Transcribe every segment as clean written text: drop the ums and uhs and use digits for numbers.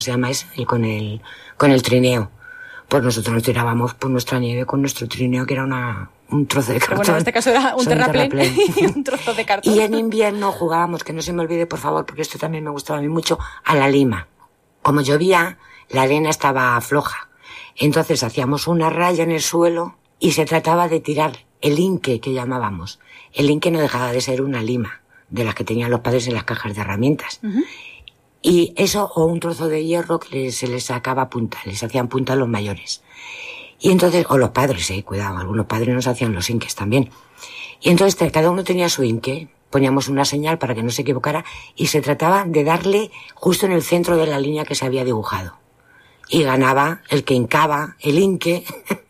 se llama ese, con el trineo. Pues nosotros nos tirábamos por nuestra nieve con nuestro trineo, que era un trozo de cartón. Pero bueno, en este caso era un terraplén y un trozo de cartón. Y en invierno jugábamos, que no se me olvide, por favor, porque esto también me gustaba a mí mucho, a la lima. Como llovía, la arena estaba floja. Entonces hacíamos una raya en el suelo y se trataba de tirar el inque, que llamábamos. El inque no dejaba de ser una lima, de las que tenían los padres en las cajas de herramientas. Uh-huh. Y eso, o un trozo de hierro que se les sacaba punta, les hacían punta a los mayores. Y entonces, o los padres, cuidado, algunos padres nos hacían los inques también. Y entonces cada uno tenía su inque, poníamos una señal para que no se equivocara, y se trataba de darle justo en el centro de la línea que se había dibujado. Y ganaba el que hincaba el inque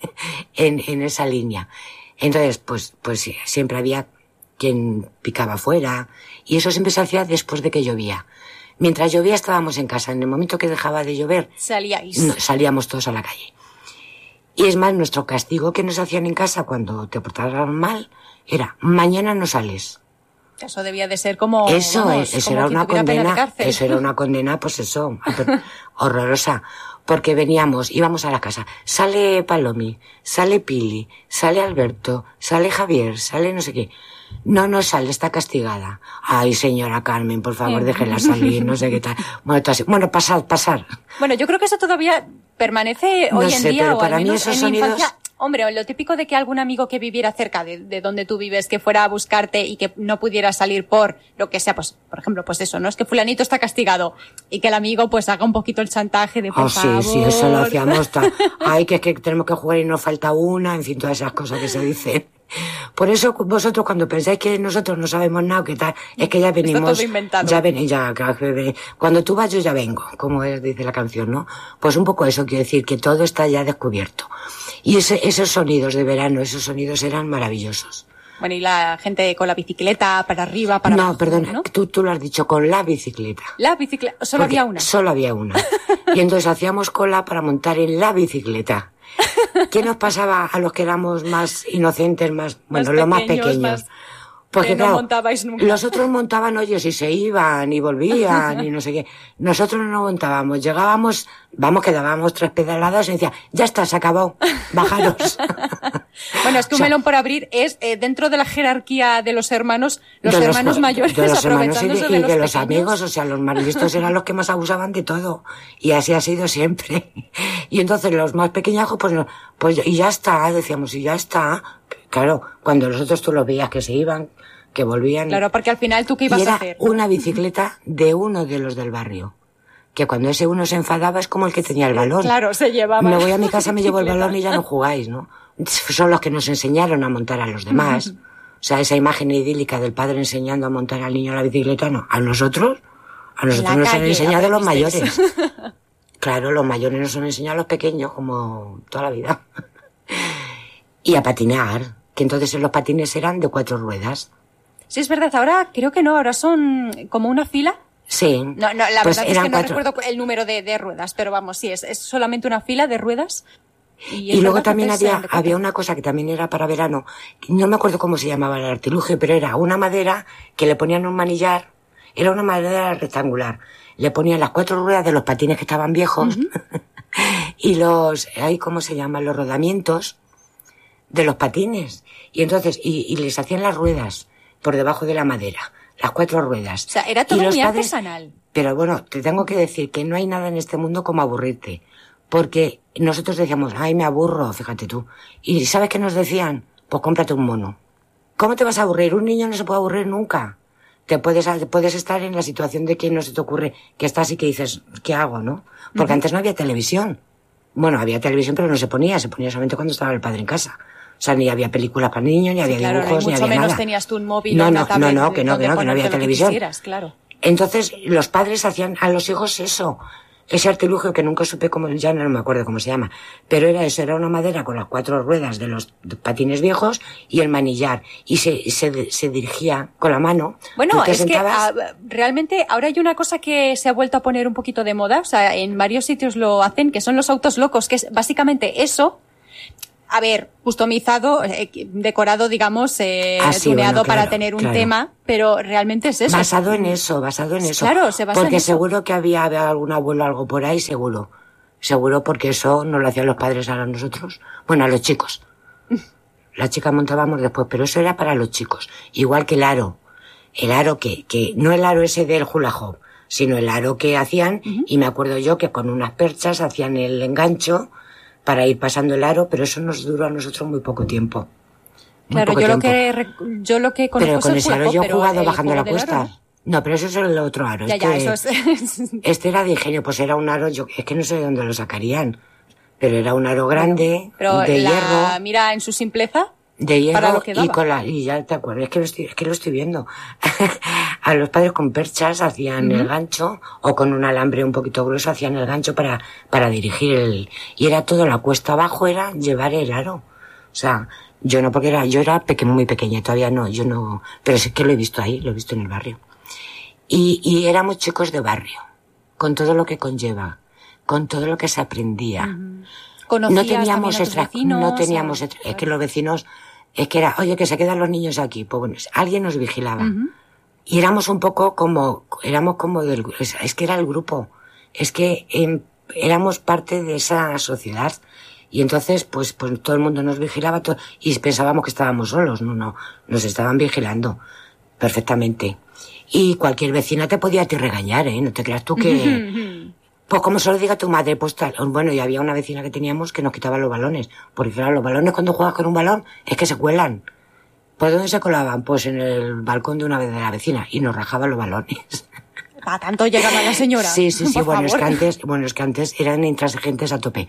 en esa línea. Entonces, pues siempre había quien picaba fuera, y eso siempre se hacía después de que llovía. Mientras llovía estábamos en casa. En el momento que dejaba de llover, salíamos todos a la calle. Y es más, nuestro castigo que nos hacían en casa cuando te portabas mal era: mañana no sales. Eso debía de ser como... Eso era una condena. Eso era una condena, pues eso, horrorosa. Porque íbamos a la casa. Sale Palomi, sale Pili, sale Alberto, sale Javier, sale no sé qué. No sale, está castigada. Ay, señora Carmen, por favor, déjela salir, no sé qué tal. Bueno, pasar. Bueno, yo creo que eso todavía permanece hoy en día, pero o al para mí menos esos en sonidos... mi infancia. Hombre, lo típico de que algún amigo que viviera cerca de donde tú vives, que fuera a buscarte y que no pudiera salir por lo que sea, pues, por ejemplo, pues eso, ¿no? Es que fulanito está castigado y que el amigo pues haga un poquito el chantaje de por favor. Sí, eso lo hacíamos. Ay, que es que tenemos que jugar y nos falta una, en fin, todas esas cosas que se dicen. Por eso vosotros cuando pensáis que nosotros no sabemos nada, ¿qué tal? Es que ya venimos... Está todo inventado. Cuando tú vas yo ya vengo, como dice la canción, ¿no? Pues un poco eso quiere decir, que todo está ya descubierto. Y esos sonidos de verano, esos sonidos eran maravillosos. Bueno, y la gente con la bicicleta para arriba, para abajo. No, perdona, ¿no? Tú lo has dicho, con la bicicleta. La bicicleta, solo había una. Solo había una. Y entonces hacíamos cola para montar en la bicicleta. ¿Qué nos pasaba a los que éramos más inocentes, los más pequeños? Porque no montabais nunca. Los otros montaban hoyos y se iban y volvían y no sé qué. Nosotros no montábamos, llegábamos, que dábamos 3 pedaladas y decía, ya está, se acabó, bajaros. Bueno, es que un melón por abrir es, dentro de la jerarquía de los hermanos, hermanos mayores aprovechándose de los amigos, o sea, los más listos eran los que más abusaban de todo. Y así ha sido siempre. Y entonces los más pequeñajos, pues, y ya está, decíamos, y ya está. Claro, cuando los otros tú los veías que se iban, que volvían. Claro, porque al final tú qué ibas a hacer. Y era una bicicleta de uno de los del barrio. Que cuando ese uno se enfadaba es como el que tenía el balón. Claro, se llevaba. Me voy a mi casa, me llevo el balón y ya no jugáis, ¿no? Son los que nos enseñaron a montar a los demás. O sea, esa imagen idílica del padre enseñando a montar al niño la bicicleta, no. A nosotros nos han enseñado los mayores. Claro, los mayores nos han enseñado a los pequeños, como toda la vida. Y a patinar, que entonces los patines eran de 4 ruedas. Sí, es verdad, ahora creo que no, ahora son como una fila. Sí. No, la verdad es que no recuerdo el número de ruedas, pero vamos, sí, es solamente una fila de ruedas. Y luego también había una cosa que también era para verano, no me acuerdo cómo se llamaba el artilugio, pero era una madera que le ponían un manillar, era una madera rectangular, le ponían las 4 ruedas de los patines que estaban viejos, y ¿cómo se llaman? Los rodamientos de los patines. Y entonces, y les hacían las ruedas por debajo de la madera, las 4 ruedas. O sea, era todo muy artesanal. Pero bueno, te tengo que decir que no hay nada en este mundo como aburrirte. Porque nosotros decíamos, ay, me aburro, fíjate tú. ¿Y sabes qué nos decían? Pues cómprate un mono. ¿Cómo te vas a aburrir? Un niño no se puede aburrir nunca. Puedes estar en la situación de que no se te ocurre, que estás y que dices, ¿qué hago, no? Porque antes no había televisión. Bueno, había televisión, pero no se ponía solamente cuando estaba el padre en casa. O sea, ni había películas para niños, ni había dibujos, ni había nada. Mucho menos tenías tú un móvil no, o una tablet. Que no había televisión. Claro. Entonces, los padres hacían a los hijos eso. Ese artilugio que nunca supe ya no me acuerdo cómo se llama, pero era eso, era una madera con las 4 ruedas de los patines viejos y el manillar, y se dirigía con la mano. Bueno, es que realmente ahora hay una cosa que se ha vuelto a poner un poquito de moda, o sea, en varios sitios lo hacen, que son los autos locos, que es básicamente eso. a ver, customizado, decorado, digamos, tuneado bueno, para tener un tema, pero realmente es eso. Basado en eso. Claro, se basa porque en eso. seguro que había algún abuelo algo por ahí, seguro, porque eso no lo hacían los padres a nosotros, bueno, a los chicos. Las chicas montábamos después, pero eso era para los chicos. Igual que el aro que no el aro ese del hula hoop, sino el aro que hacían, y me acuerdo yo que con unas perchas hacían el engancho para ir pasando el aro, pero eso nos duró a nosotros muy poco tiempo. Claro, yo lo que conozco pero con es ese el aro yo he jugado pero bajando la del cuesta. aro. No, pero eso es el otro aro. Ya, eso es. Este era de ingenio, pues era un aro, es que no sé de dónde lo sacarían, pero era un aro grande, pero de hierro. Mira, en su simpleza, De hierro para lo que daba. y ya te acuerdas, es que lo estoy viendo. A los padres con perchas hacían el gancho, o con un alambre un poquito grueso hacían el gancho para dirigir y era todo la cuesta abajo, era llevar el aro. O sea, yo no, porque yo era muy pequeña, todavía no, pero sí que lo he visto ahí, lo he visto en el barrio. Y éramos chicos de barrio, con todo lo que conlleva, con todo lo que se aprendía. No teníamos es que los vecinos, es que era, oye, que se quedan los niños aquí, pues bueno, alguien nos vigilaba. Y éramos un poco es que era el grupo, es que éramos parte de esa sociedad. Y entonces, pues todo el mundo nos vigilaba y pensábamos que estábamos solos. No, nos estaban vigilando perfectamente. Y cualquier vecina te podía regañar, no te creas tú que... Pues como se lo diga tu madre, pues tal. Bueno, y había una vecina que teníamos que nos quitaba los balones. Porque claro, los balones cuando juegas con un balón es que se cuelan. ¿Por dónde se colaban? Pues en el balcón de una vez de la vecina. Y nos rajaban los balones. ¿A tanto llegaba la señora? Sí. Bueno, es que antes eran intransigentes a tope.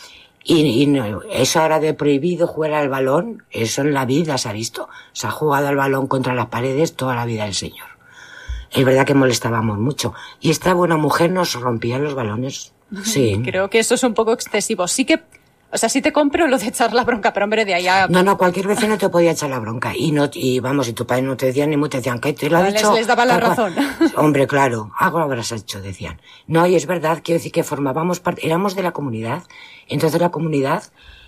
Y no, eso ahora de prohibido jugar al balón, eso en la vida se ha visto. Se ha jugado al balón contra las paredes toda la vida del señor. Es verdad que molestábamos mucho. Y esta buena mujer nos rompía los balones. Sí. Creo que eso es un poco excesivo. Sí te compro lo de echar la bronca, pero hombre, de ahí a... No, cualquier vecino te podía echar la bronca. Y tu padre no te decían ni mucho, te decían, ¿qué te lo ha dicho? Les daba la razón. Hombre, claro, algo habrás hecho, decían. No, y es verdad, quiero decir que formábamos parte, éramos de la comunidad. Entonces la comunidad,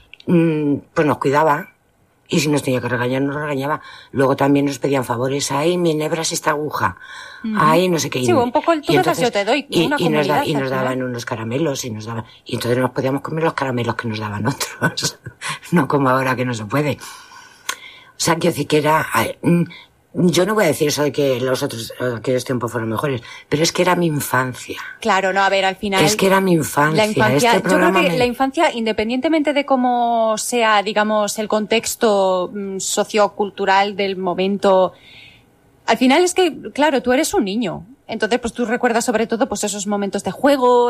pues nos cuidaba. Y si nos tenía que regañar, nos regañaba. Luego también nos pedían favores. Ay, me enhebras esta aguja. Ay, no sé qué. Sí, un poco el tú me das, yo te doy. Y nos daban unos caramelos y entonces nos podíamos comer los caramelos que nos daban otros. No como ahora que no se puede. O sea, quiero decir que era... Yo no voy a decir eso de que aquellos tiempos fueron mejores, pero es que era mi infancia. Claro, no, a ver, al final... Es que era mi infancia. Yo creo que la infancia, independientemente de cómo sea, digamos, el contexto sociocultural del momento, al final es que, claro, tú eres un niño. Entonces, pues tú recuerdas sobre todo pues esos momentos de juego,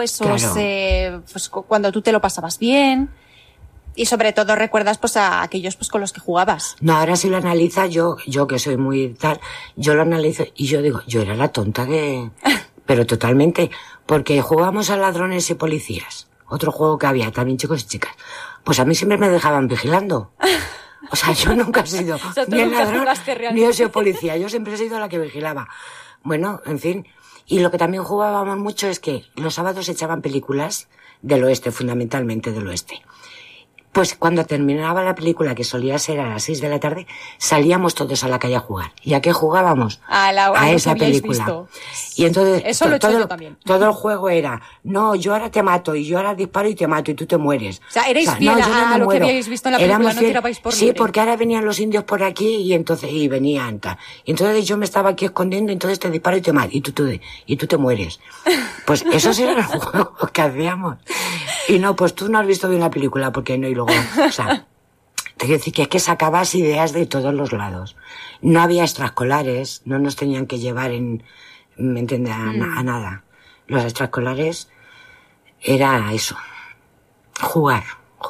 pues cuando tú te lo pasabas bien. Y sobre todo recuerdas pues a aquellos pues con los que jugabas. No, ahora si lo analiza, yo que soy muy tal, yo lo analizo y yo digo, yo era la tonta pero totalmente, porque jugábamos a ladrones y policías, otro juego que había, también chicos y chicas. Pues a mí siempre me dejaban vigilando. O sea, yo nunca he sido ni el ladrón, ni he sido policía, yo siempre he sido la que vigilaba. Bueno, en fin. Y lo que también jugábamos mucho es que los sábados echaban películas del oeste, fundamentalmente del oeste. Pues cuando terminaba la película, que solía ser a las 6 de la tarde, salíamos todos a la calle a jugar. ¿Y a qué jugábamos? A esa película. Visto. Y entonces eso lo he hecho yo también. Todo el juego era, no, yo ahora te mato, y yo ahora disparo y te mato, y tú te mueres. O sea, erais fiel a lo que habíais visto en la película, no tirabais por libre. Sí, porque ahora venían los indios por aquí y venían tal. Y entonces yo me estaba aquí escondiendo, entonces te disparo y te mato, y tú te mueres. Pues esos eran los juegos que hacíamos. Y no, pues tú no has visto bien la película, porque no, y luego, o sea, te quiero decir que es que sacabas ideas de todos los lados. No había extraescolares, no nos tenían que llevar ¿me entiendes? A nada. Los extraescolares era eso. Jugar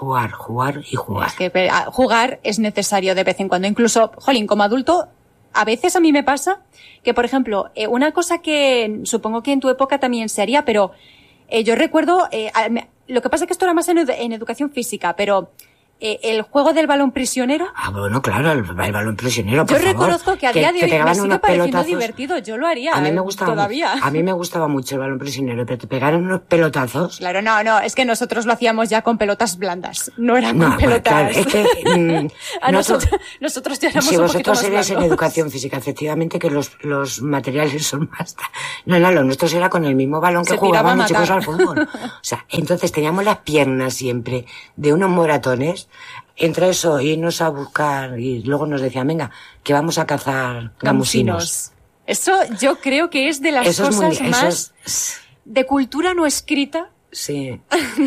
y jugar. Es que jugar es necesario de vez en cuando. Incluso, jolín, como adulto, a veces a mí me pasa que, por ejemplo, una cosa que supongo que en tu época también se haría, pero yo recuerdo, lo que pasa es que esto era más en educación física, pero el juego del balón prisionero. Ah, bueno, claro, el balón prisionero, por Yo favor. reconozco que a día de hoy me sigue pareciendo pelotazos. divertido. Yo lo haría A mí me gustaba todavía. A mí me gustaba mucho el balón prisionero, pero te pegaron unos pelotazos. Claro, no, es que nosotros lo hacíamos ya con pelotas blandas, no eran con Bueno, pelotas. claro, es que nosotros ya éramos si un poquito vosotros más eres en blandos. educación física, efectivamente que los materiales son más... No, lo nuestro era con el mismo balón que Se tiraba a jugaban los chicos matar. al fútbol. O sea, entonces teníamos las piernas siempre de unos moratones. Entre eso, irnos a buscar y luego nos decían, venga, que vamos a cazar gamusinos. Eso yo creo que es de las Eso es cosas muy... más de cultura no escrita. Sí.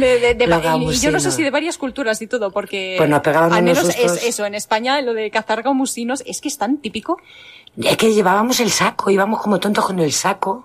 Y yo no sé si de varias culturas y todo, porque pues nos pegaban al unos menos sustos. es eso, en España lo de cazar gamusinos es que es tan típico. Es que llevábamos el saco, íbamos como tontos con el saco.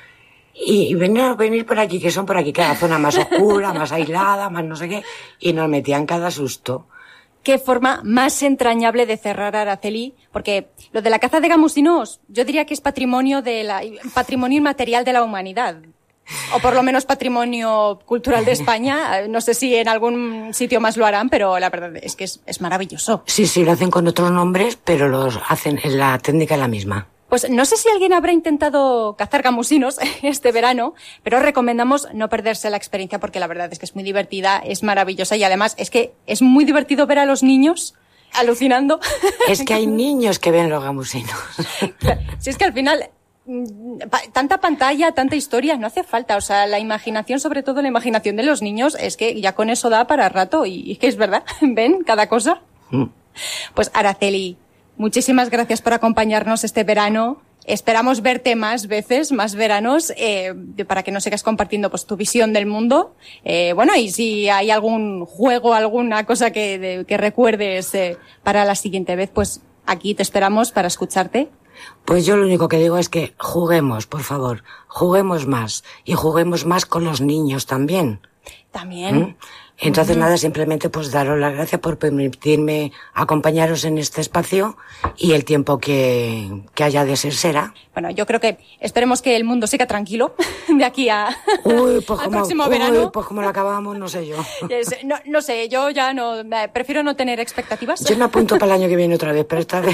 Y venir por aquí, que son por aquí, cada zona más oscura, más aislada, más no sé qué, y nos metían cada susto. Qué forma más entrañable de cerrar, Araceli, porque lo de la caza de gamusinos, yo diría que es patrimonio inmaterial de la humanidad. O por lo menos patrimonio cultural de España. No sé si en algún sitio más lo harán, pero la verdad es que es maravilloso. Sí, lo hacen con otros nombres, pero los hacen, la técnica es la misma. Pues no sé si alguien habrá intentado cazar gamusinos este verano, pero recomendamos no perderse la experiencia porque la verdad es que es muy divertida, es maravillosa y además es que es muy divertido ver a los niños alucinando. Es que hay niños que ven los gamusinos. Si es que al final tanta pantalla, tanta historia, no hace falta. O sea, la imaginación, sobre todo la imaginación de los niños, es que ya con eso da para rato y que es verdad, ven cada cosa. Pues Araceli, muchísimas gracias por acompañarnos este verano. Esperamos verte más veces, más veranos, para que nos sigas compartiendo pues tu visión del mundo. Bueno, y si hay algún juego, alguna cosa que recuerdes para la siguiente vez, pues aquí te esperamos para escucharte. Pues yo lo único que digo es que juguemos, por favor, juguemos más y juguemos más con los niños también. También. Entonces nada, simplemente pues daros las gracias por permitirme acompañaros en este espacio y el tiempo que haya de ser será. Bueno, yo creo que esperemos que el mundo siga tranquilo de aquí al próximo verano. Pues como lo acabamos, no sé yo. No sé, yo ya no, prefiero no tener expectativas. Yo me apunto para el año que viene otra vez, pero esta vez...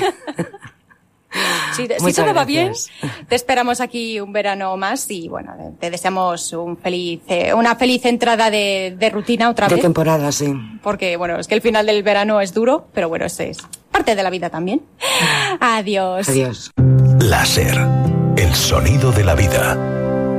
Si todo va bien, te esperamos aquí un verano más y bueno, te deseamos una feliz entrada de rutina otra vez. De temporada, sí. Porque bueno, es que el final del verano es duro, pero bueno, es parte de la vida también. Adiós. Adiós. Láser, el sonido de la vida.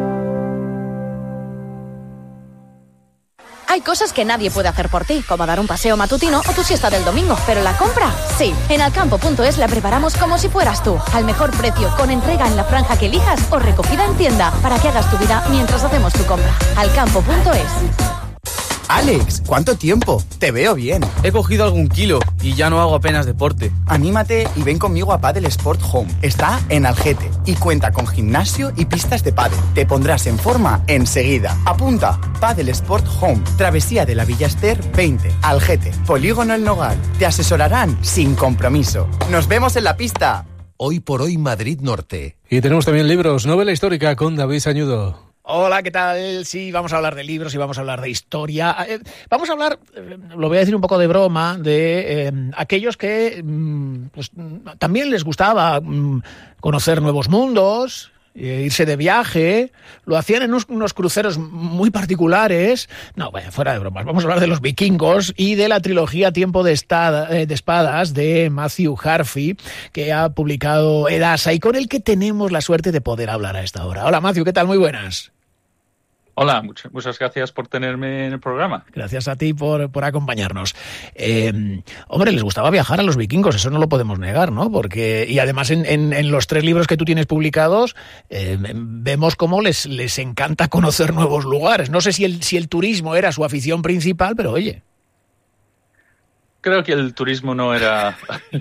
Hay cosas que nadie puede hacer por ti, como dar un paseo matutino o tu siesta del domingo, pero la compra, sí. En Alcampo.es la preparamos como si fueras tú, al mejor precio, con entrega en la franja que elijas o recogida en tienda, para que hagas tu vida mientras hacemos tu compra. Alcampo.es. Alex, ¿cuánto tiempo? Te veo bien. He cogido algún kilo y ya no hago apenas deporte. Anímate y ven conmigo a Padel Sport Home. Está en Algete y cuenta con gimnasio y pistas de pádel. Te pondrás en forma enseguida. Apunta, Padel Sport Home, Travesía de la Villa Ester 20, Algete, Polígono El Nogal. Te asesorarán sin compromiso. ¡Nos vemos en la pista! Hoy por hoy Madrid Norte. Y tenemos también libros, novela histórica con David Sañudo. Hola, ¿qué tal? Sí, vamos a hablar de libros y vamos a hablar de historia. Vamos a hablar, lo voy a decir un poco de broma, de aquellos que pues, también les gustaba conocer nuevos mundos, irse de viaje, lo hacían en unos cruceros muy particulares. No, vaya, fuera de bromas. Vamos a hablar de los vikingos y de la trilogía Tiempo de Espadas de Matthew Harvey, que ha publicado Edasa y con el que tenemos la suerte de poder hablar a esta hora. Hola, Matthew, ¿qué tal? Muy buenas. Hola, muchas gracias por tenerme en el programa. Gracias a ti por acompañarnos. Hombre, les gustaba viajar a los vikingos, eso no lo podemos negar, ¿no? Porque, y además en los 3 libros que tú tienes publicados, vemos cómo les encanta conocer nuevos lugares. No sé si el turismo era su afición principal, pero oye. Creo que el turismo no era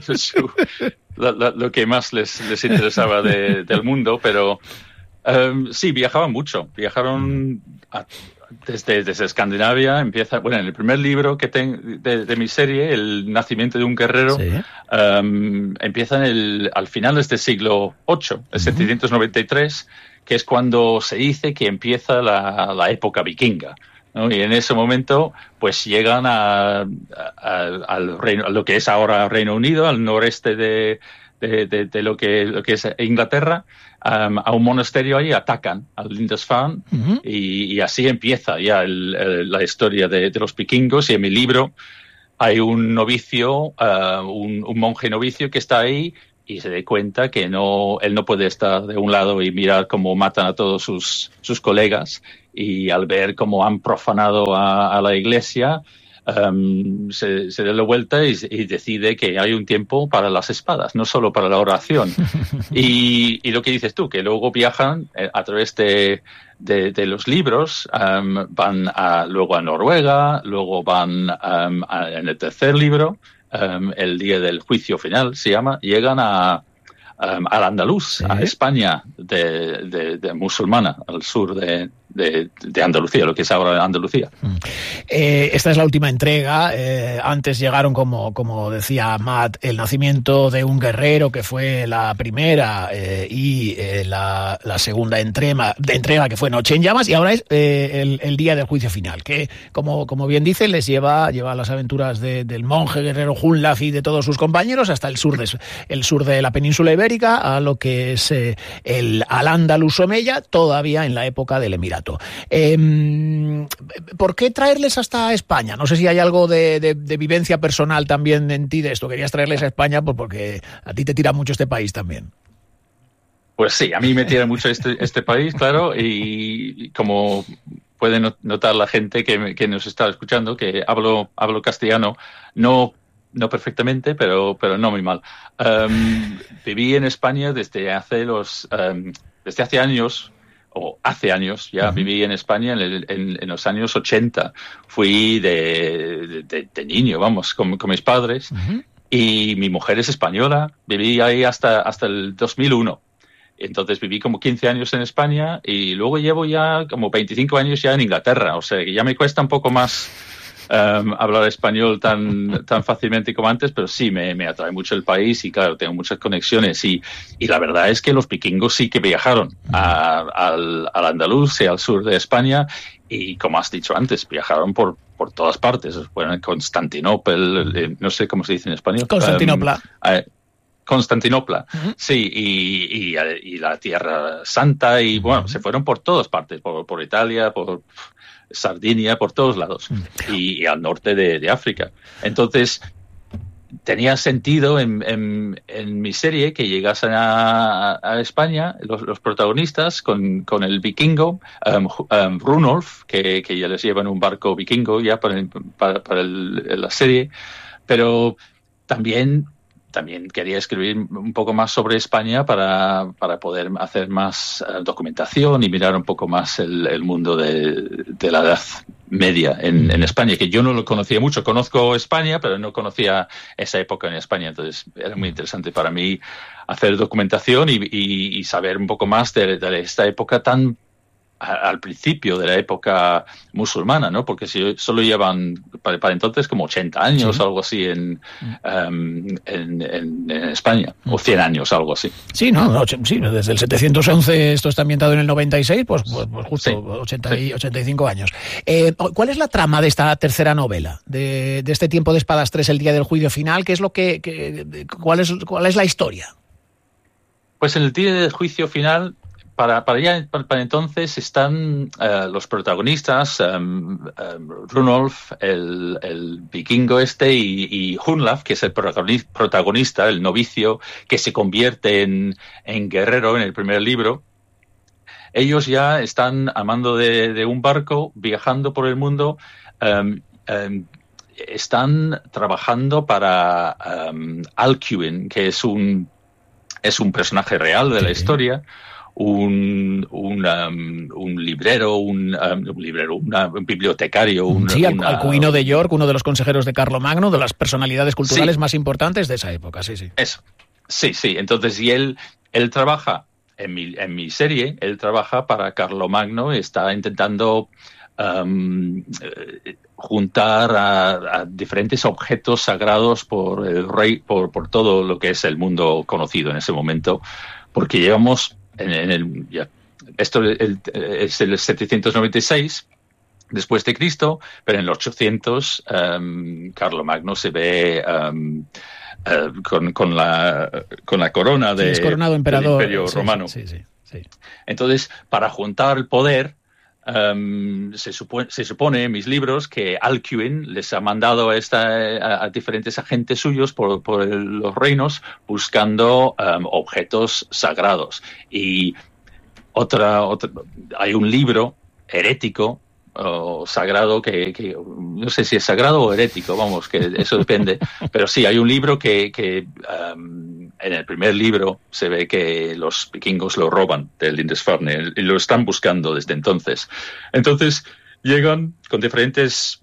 lo que más les interesaba del mundo, pero... sí, viajaban mucho. Viajaron desde Escandinavia. Empieza, bueno, en el primer libro que de mi serie, El nacimiento de un guerrero, sí. Empieza al finales del siglo VIII, el 793, que es cuando se dice que empieza la época vikinga. ¿no? Y en ese momento pues llegan al reino, a lo que es ahora Reino Unido, al noreste de lo que es Inglaterra, a un monasterio ahí, atacan al Lindisfarne, y así empieza ya la historia de los vikingos. Y en mi libro hay un novicio, un monje novicio que está ahí y se da cuenta que él no puede estar de un lado y mirar cómo matan a todos sus colegas, y al ver cómo han profanado a la iglesia, se da la vuelta y decide que hay un tiempo para las espadas, no solo para la oración. Y lo que dices tú, que luego viajan a través de los libros, van luego a Noruega, luego van en el tercer libro, el día del juicio final se llama, llegan al Andaluz, a España de musulmana, al sur de Andalucía, lo que es ahora Andalucía. Esta es la última entrega. Antes llegaron, como decía Matt, el nacimiento de un guerrero, que fue la primera, y la segunda entrega que fue Noche en Llamas, y ahora es el día del juicio final, que como bien dice, les lleva las aventuras del monje guerrero Hunlaf y de todos sus compañeros hasta el sur de la península ibérica, a lo que es el Al-Ándalus Omeya, todavía en la época del Emirato. ¿Por qué traerles hasta España? No sé si hay algo de vivencia personal también en ti de esto. ¿Querías traerles a España? Pues porque a ti te tira mucho este país también. Pues sí, a mí me tira mucho este país, claro, y como puede notar la gente que nos está escuchando, que hablo castellano, no perfectamente, pero no muy mal. Viví en España desde hace años, o hace años ya. Viví en España en los años 80. Fui de niño, vamos, con mis padres, y mi mujer es española. Viví ahí hasta el 2001. Entonces viví como 15 años en España, y luego llevo ya como 25 años ya en Inglaterra. O sea que ya me cuesta un poco más hablar español tan fácilmente como antes, pero sí me atrae mucho el país, y claro, tengo muchas conexiones, y la verdad es que los vikingos sí que viajaron al Andaluz y al sur de España, y como has dicho antes, viajaron por todas partes. Bueno, en Constantinopla, no sé cómo se dice en español. Constantinopla, sí, y la Tierra Santa, y bueno, se fueron por todas partes, por Italia, por Sardinia, por todos lados, y al norte de África. Entonces tenía sentido en mi serie que llegasen a España los protagonistas con el vikingo Runolf, que ya les lleva en un barco vikingo ya para la serie, pero también quería escribir un poco más sobre España para poder hacer más documentación y mirar un poco más el mundo de la Edad Media en España, que yo no lo conocía mucho. Conozco España, pero no conocía esa época en España. Entonces era muy interesante para mí hacer documentación y saber un poco más de esta época tan al principio de la época musulmana, ¿no? Porque si solo llevan para entonces como 80 años, algo así en España, o 100 años, algo así. Sí, sí, desde el 711, esto está ambientado en el 96, pues justo sí, 85 años. ¿Cuál es la trama de esta tercera novela, de este Tiempo de Espadas 3, el día del juicio final? ¿Qué es lo cuál es la historia? Pues en el día del juicio final, para entonces están los protagonistas, Runolf, el vikingo y Hunlaf, que es el protagonista, el novicio, que se convierte en guerrero en el primer libro. Ellos ya están a mando de un barco, viajando por el mundo, están trabajando para Alcuin, que es un personaje real de la historia, un librero, un bibliotecario. Alcuino de York, uno de los consejeros de Carlomagno, de las personalidades culturales más importantes de esa época, sí. Eso. Sí. Entonces, y él trabaja, en mi serie, él trabaja para Carlomagno, está intentando juntar a diferentes objetos sagrados por el rey, por todo lo que es el mundo conocido en ese momento, porque llevamos esto es el 796, después de Cristo, pero en el 800 Carlomagno se ve con la corona es coronado emperador del Imperio Romano. Sí. Entonces, para juntar el poder, se supone en mis libros que Alcuin les ha mandado a diferentes agentes suyos por los reinos buscando objetos sagrados. Y hay un libro herético o sagrado que no sé si es sagrado o herético, vamos, que eso depende, pero sí, hay un libro que en el primer libro se ve que los vikingos lo roban del Lindisfarne y lo están buscando desde entonces. Entonces llegan con diferentes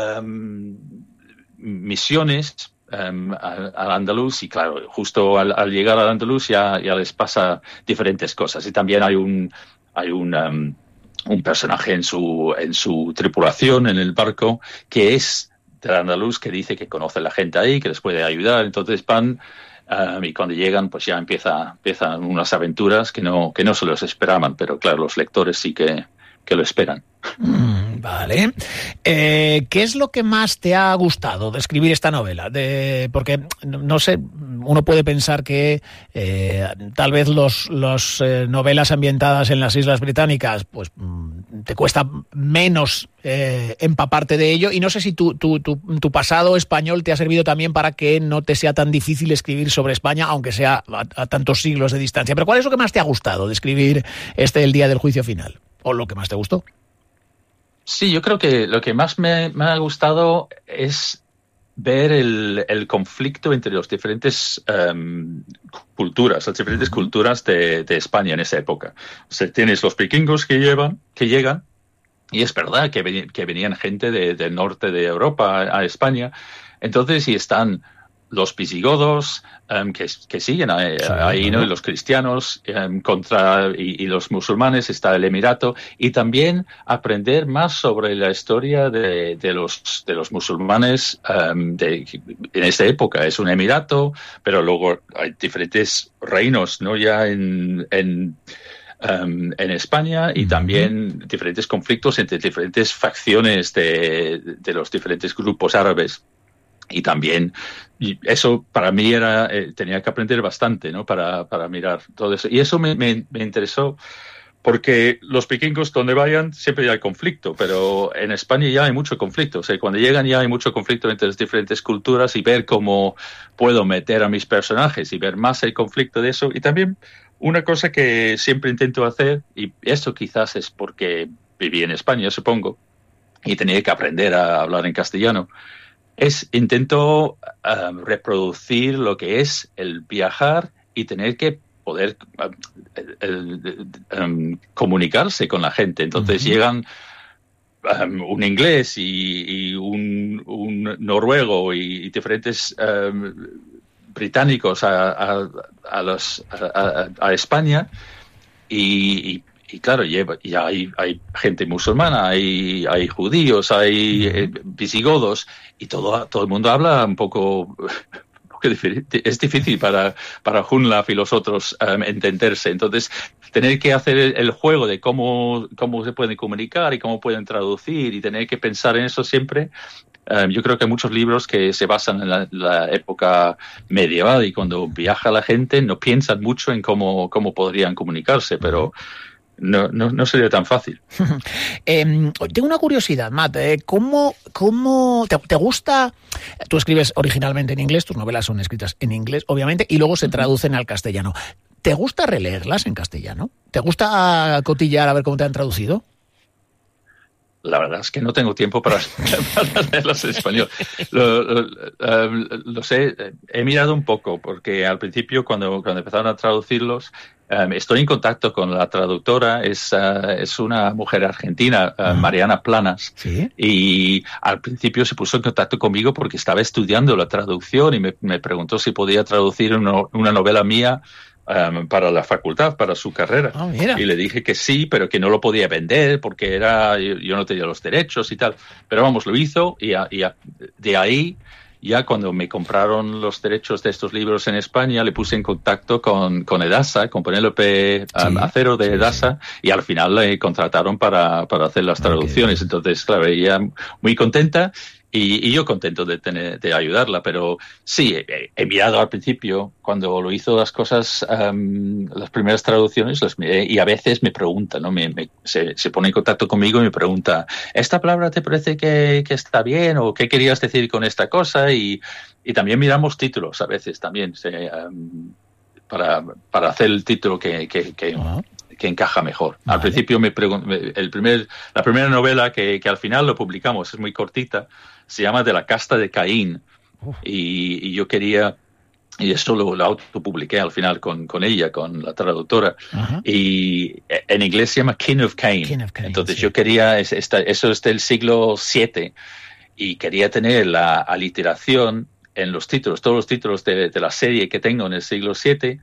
misiones al Andaluz y claro, justo al llegar al Andaluz ya les pasa diferentes cosas y también hay un personaje en su tripulación en el barco que es del andaluz, que dice que conoce a la gente ahí, que les puede ayudar. Entonces van y cuando llegan pues ya empiezan unas aventuras que no se los esperaban, pero claro, los lectores sí que lo esperan. Vale. ¿Qué es lo que más te ha gustado de escribir esta novela? Porque, no sé, uno puede pensar que tal vez los novelas ambientadas en las Islas Británicas, pues te cuesta menos empaparte de ello, y no sé si tu pasado español te ha servido también para que no te sea tan difícil escribir sobre España, aunque sea a tantos siglos de distancia. Pero ¿cuál es lo que más te ha gustado de escribir El día del juicio final? ¿O lo que más te gustó? Sí, yo creo que lo que más me ha gustado es ver el conflicto entre las diferentes culturas, las diferentes culturas de España en esa época. O sea, tienes los vikingos que llegan, y es verdad que venían gente del norte de Europa a España. Entonces, y están los visigodos que siguen ahí, ¿no? Y los cristianos y los musulmanes, está el emirato, y también aprender más sobre la historia de los musulmanes en esta época. Es un emirato, pero luego hay diferentes reinos, ¿no? Ya en España, y también diferentes conflictos entre diferentes facciones de los diferentes grupos árabes. Y también, y eso para mí tenía que aprender bastante, ¿no? Para mirar todo eso. Y eso me interesó, porque los vikingos donde vayan siempre hay conflicto, pero en España ya hay mucho conflicto. O sea, cuando llegan ya hay mucho conflicto entre las diferentes culturas, y ver cómo puedo meter a mis personajes y ver más el conflicto de eso. Y también una cosa que siempre intento hacer, y esto quizás es porque viví en España, supongo, y tenía que aprender a hablar en castellano, intento reproducir lo que es el viajar y tener que poder comunicarse con la gente. Entonces llegan un inglés y un noruego y diferentes británicos a España, y claro, ya hay gente musulmana, hay judíos, hay visigodos, y todo el mundo habla un poco diferente. Es difícil para Hunlaf y los otros entenderse. Entonces, tener que hacer el juego de cómo se pueden comunicar y cómo pueden traducir, y tener que pensar en eso siempre. Yo creo que hay muchos libros que se basan en la época medieval, y cuando viaja la gente no piensan mucho en cómo podrían comunicarse, pero no sería tan fácil. Tengo una curiosidad, Matt. ¿Cómo te gusta? Tú escribes originalmente en inglés, tus novelas son escritas en inglés, obviamente, y luego se traducen al castellano. ¿Te gusta releerlas en castellano? ¿Te gusta cotillar a ver cómo te han traducido? La verdad es que no tengo tiempo para leerlas en español. Lo sé, he mirado un poco, porque al principio cuando empezaron a traducirlos, estoy en contacto con la traductora, es una mujer argentina, Mariana Planas, ¿sí? Y al principio se puso en contacto conmigo porque estaba estudiando la traducción y me preguntó si podía traducir una novela mía para la facultad, para su carrera. Oh, y le dije que sí, pero que no lo podía vender porque yo no tenía los derechos y tal. Pero vamos, lo hizo, y de ahí ya cuando me compraron los derechos de estos libros en España, le puse en contacto con Edasa, con Penélope Acero de Edasa, y al final le contrataron para hacer las traducciones. Entonces, claro, ella muy contenta. Y yo contento de ayudarla, pero sí, he mirado al principio, cuando lo hizo las cosas, las primeras traducciones, y a veces me pregunta, ¿no? Se pone en contacto conmigo y me pregunta, ¿esta palabra te parece que está bien? ¿O qué querías decir con esta cosa? Y también miramos títulos a veces también, para hacer el título que encaja mejor. Vale. Al principio la primera novela que al final lo publicamos, es muy cortita, se llama De la casta de Caín. Y yo quería, y esto lo autopubliqué al final con ella, con la traductora. Y en inglés se llama King of Cain. Entonces yo quería, eso es del siglo VII, y quería tener la aliteración en los títulos, todos los títulos de la serie que tengo en el siglo VII,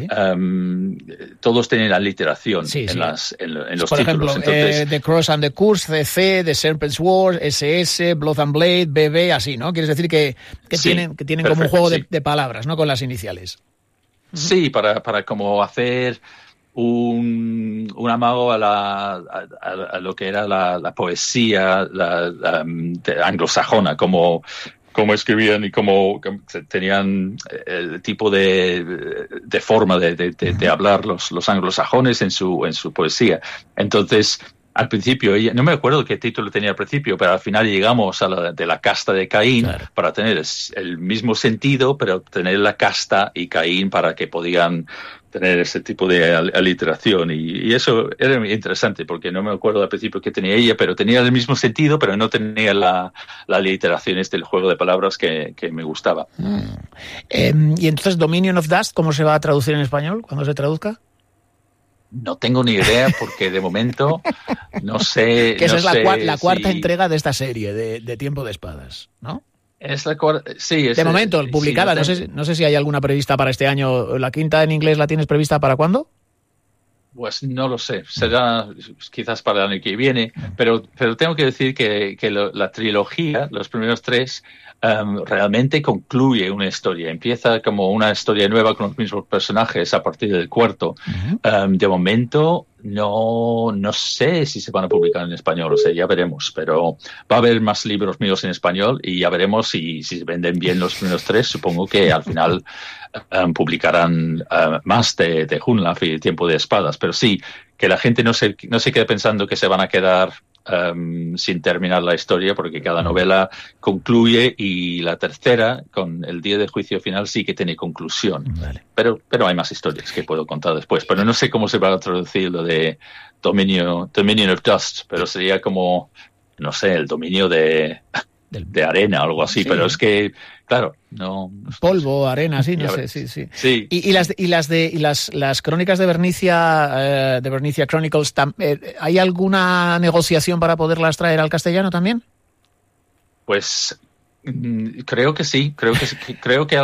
todos tienen aliteración en los por títulos. Ejemplo, entonces, The Cross and the Curse, CC, The Serpent's War, SS, Blood and Blade, BB, así, ¿no? Quieres decir que tienen como un juego de palabras, ¿no? Con las iniciales. Sí, para como hacer un amago a lo que era la poesía anglosajona, como escribían y cómo tenían el tipo de forma de hablar los anglosajones en su poesía. Entonces, al principio, no me acuerdo qué título tenía al principio, pero al final llegamos a de la casta de Caín, para tener el mismo sentido, pero tener la casta y Caín para que podían tener ese tipo de aliteración, y eso era muy interesante, porque no me acuerdo al principio qué tenía ella, pero tenía el mismo sentido, pero no tenía la aliteración, del juego de palabras que me gustaba. Y entonces, Dominion of Dust, ¿cómo se va a traducir en español cuando se traduzca? No tengo ni idea, porque de momento no sé. Que esa es la cuarta entrega de esta serie de Tiempo de Espadas, ¿no? Es la cuarta, sí. De momento, publicada. Sí, no sé si hay alguna prevista para este año. ¿La quinta en inglés la tienes prevista para cuándo? Pues no lo sé. Será quizás para el año que viene. Pero tengo que decir que la trilogía, los primeros tres, realmente concluye una historia. Empieza como una historia nueva con los mismos personajes a partir del cuarto. De momento no sé si se van a publicar en español, o sea, ya veremos, pero va a haber más libros míos en español y ya veremos si se venden bien los primeros tres. Supongo que al final publicarán más de Hunlaf y Tiempo de Espadas, pero sí, que la gente no se quede pensando que se van a quedar sin terminar la historia, porque cada novela concluye, y la tercera, con el día del juicio final, sí que tiene conclusión. Vale. Pero hay más historias que puedo contar después, pero no sé cómo se va a traducir lo de Dominion of Dust, pero sería como, no sé, el dominio de arena o algo así, pero es que, claro, no polvo, arena, sí, no sé, sí. Y las crónicas de Bernicia, Chronicles, ¿hay alguna negociación para poderlas traer al castellano también? Pues creo que sí, creo que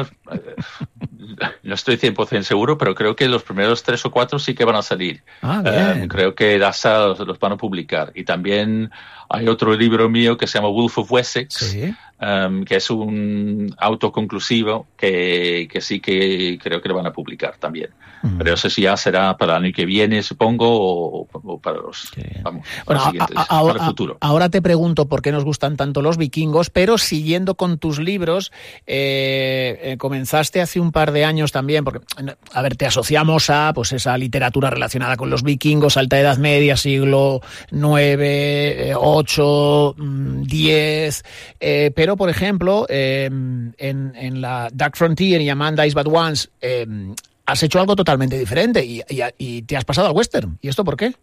no estoy 100% seguro, pero creo que los primeros 3 o 4 sí que van a salir. Creo que DASA los van a publicar. Y también hay otro libro mío que se llama Wolf of Wessex, que es un autoconclusivo que sí que creo que lo van a publicar también. Pero eso sí ya será para el año que viene, supongo, o para los siguientes, para el futuro. Ahora te pregunto por qué nos gustan tanto los vikingos, pero siguiendo con tus libros, comenzaste hace un par de años también, porque, a ver, te asociamos a pues esa literatura relacionada con los vikingos, Alta Edad Media, siglo IX, 8, 10, pero, por ejemplo, en la Dark Frontier y Amanda Is But Once, has hecho algo totalmente diferente y te has pasado al western. ¿Y esto por qué?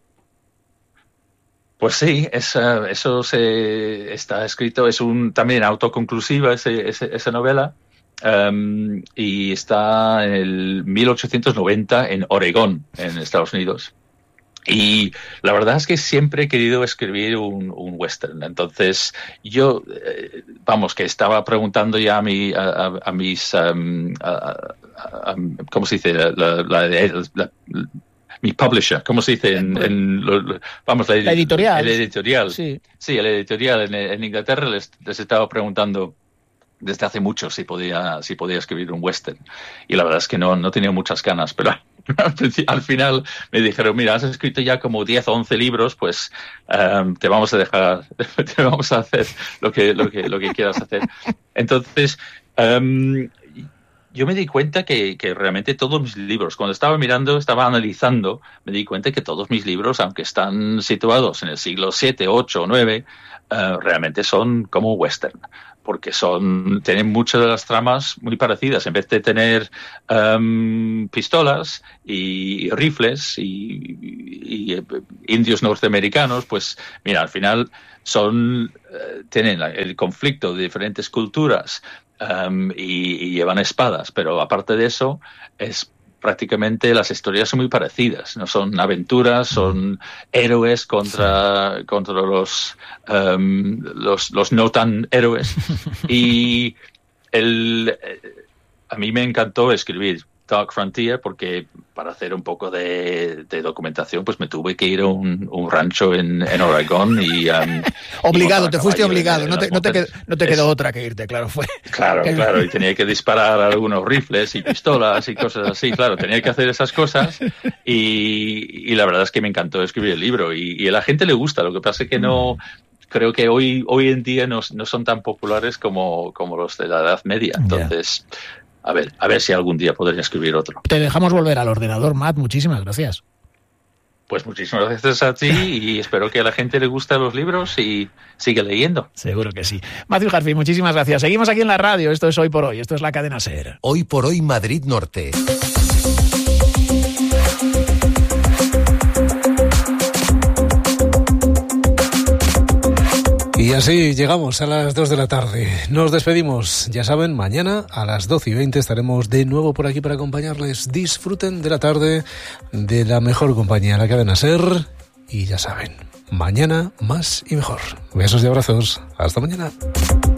Pues sí, eso está escrito, es también autoconclusiva esa novela, y está en el 1890 en Oregón, en Estados Unidos. Y la verdad es que siempre he querido escribir un western. Entonces yo, que estaba preguntando ya a mis, ¿cómo se dice? Mi publisher, ¿cómo se dice? La editorial. El editorial. Sí, el editorial en Inglaterra les estaba preguntando desde hace mucho si podía escribir un western. Y la verdad es que no tenía muchas ganas, pero al final me dijeron, mira, has escrito ya como 10 o 11 libros, pues te vamos a dejar, te vamos a hacer lo que quieras hacer. Entonces, yo me di cuenta que realmente todos mis libros, cuando estaba analizando, me di cuenta que todos mis libros, aunque están situados en el siglo VII, VIII o IX, realmente son como western, porque tienen muchas de las tramas muy parecidas. En vez de tener pistolas y rifles y indios norteamericanos, pues mira, al final tienen el conflicto de diferentes culturas y llevan espadas, pero aparte de eso prácticamente las historias son muy parecidas, no son aventuras, son héroes contra los no tan héroes. Y a mí me encantó escribir Dark Frontier porque para hacer un poco de documentación pues me tuve que ir a un rancho en Oregón y obligado, te fuiste obligado, no te quedó otra que irte, claro, fue. Claro, y tenía que disparar algunos rifles y pistolas y cosas así, claro, tenía que hacer esas cosas y la verdad es que me encantó escribir el libro y a la gente le gusta, lo que pasa es que no creo que hoy en día no son tan populares como los de la Edad Media, entonces a ver si algún día podría escribir otro. Te dejamos volver al ordenador, Matt. Muchísimas gracias. Pues muchísimas gracias a ti y espero que a la gente le gusten los libros y siga leyendo. Seguro que sí. Matthew Harvey, muchísimas gracias. Seguimos aquí en la radio. Esto es Hoy por Hoy. Esto es la cadena SER. Hoy por Hoy Madrid Norte. Y así llegamos a las 2 de la tarde. Nos despedimos. Ya saben, mañana a las 12:20 estaremos de nuevo por aquí para acompañarles. Disfruten de la tarde, de la mejor compañía, la cadena SER. Y ya saben, mañana más y mejor. Besos y abrazos. Hasta mañana.